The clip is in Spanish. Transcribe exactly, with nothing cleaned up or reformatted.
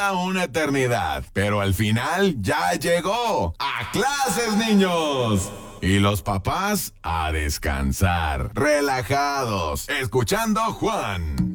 toda una eternidad, pero al final ya llegó. ¡A clases, niños! Y los papás a descansar, relajados, escuchando Juan.